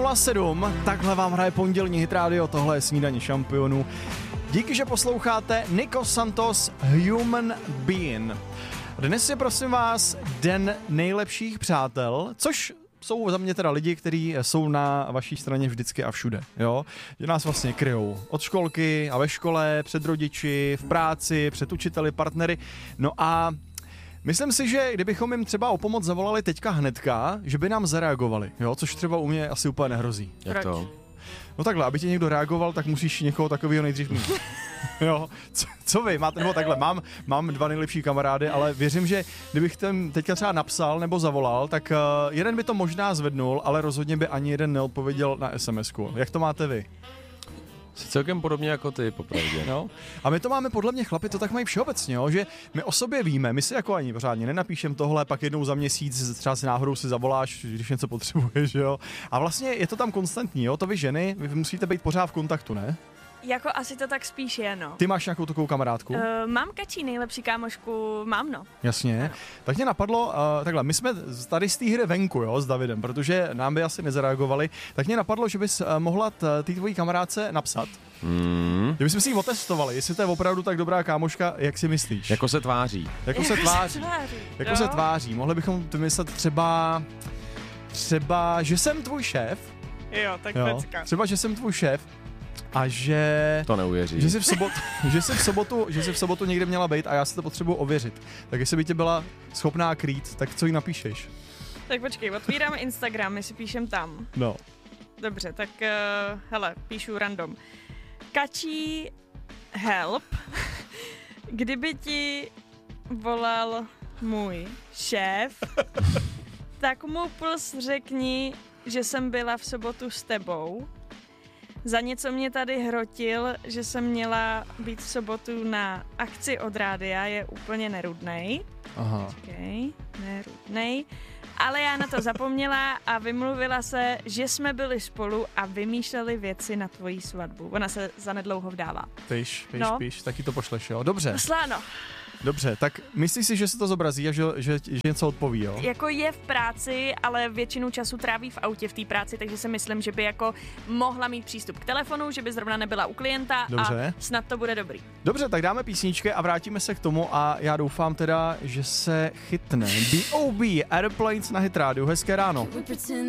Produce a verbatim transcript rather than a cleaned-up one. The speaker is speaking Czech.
nula sedm, takhle vám hraje pondělní Hit Radio, tohle je Snídaně šampionů. Díky, že posloucháte Nico Santos Human Being. Dnes je prosím vás den nejlepších přátel, což jsou za mě teda lidi, kteří jsou na vaší straně vždycky a všude, jo? Že nás vlastně kryjou od školky a ve škole, před rodiči, v práci, před učiteli, partnery. No a myslím si, že kdybychom jim třeba o pomoc zavolali teďka hnedka, že by nám zareagovali, jo? Což třeba u mě asi úplně nehrozí. Jak to? No takhle, aby ti někdo reagoval, tak musíš někoho takového nejdřív mít. Jo, co, co vy, máte, nebo takhle, mám, mám dva nejlepší kamarády, ale věřím, že kdybych ten teďka třeba napsal nebo zavolal, tak uh, jeden by to možná zvednul, ale rozhodně by ani jeden neodpověděl na es em esku. Jak to máte vy? Jsi celkem podobně jako ty, popravdě. No. A my to máme podle mě, chlapi, to tak mají všeobecně, jo? Že my o sobě víme, my si jako ani pořádně nenapíšem tohle, pak jednou za měsíc třeba si náhodou si zavoláš, když něco potřebuješ, jo? A vlastně je to tam konstantní, jo? To vy ženy, vy musíte být pořád v kontaktu, ne? Jako asi to tak spíš je, no. Ty máš nějakou takovou kamarádku? Uh, mám Kačí, nejlepší kámošku, mám, no. Jasně. Ano. Tak mě napadlo, uh, takhle, my jsme tady z té hry venku, jo, s Davidem, protože nám by asi nezareagovali, tak mě napadlo, že bys uh, mohla té tvojí kamarádce napsat. Mm. Že bychom si ji otestovali, jestli to je opravdu tak dobrá kámoška, jak si myslíš. Jako se tváří. Jako se tváří. Jako jo. se tváří. Mohli bychom vymyslet třeba, třeba, že jsem tvůj šéf. Jo, tak Jo. pecka. Třeba, že jsem tvůj šéf a že... To neuvěří. Že jsi v sobotu, že jsi v sobotu, že jsi v sobotu někde měla být a já si to potřebuji ověřit. Tak jestli by tě byla schopná krýt, tak co jí napíšeš? Tak počkej, otvíráme Instagram, my si píšem tam. No. Dobře, tak uh, hele, píšu random. Kačí, help, kdyby ti volal můj šéf, tak mu plus řekni, že jsem byla v sobotu s tebou. Za něco mě tady hrotil, že jsem měla být v sobotu na akci od rádia, je úplně nerudnej. Aha. Počkej, nerudnej. Ale já na to zapomněla a vymluvila se, že jsme byli spolu a vymýšleli věci na tvoji svatbu. Ona se zanedlouho vdává. Píš, píš, No. píš, taky to pošleš, jo? Dobře, Sláno, dobře, tak myslíš si, že se to zobrazí a že, že, že něco odpoví, jo? jako je v práci, ale většinu času tráví v autě v té práci, takže si myslím, že by jako mohla mít přístup k telefonu, že by zrovna nebyla u klienta. Dobře. A snad to bude dobrý. Dobře, tak dáme písničky a vrátíme se k tomu a já doufám teda, že se chytne. B O B Airplanes na Hit Radio. Hezké ráno.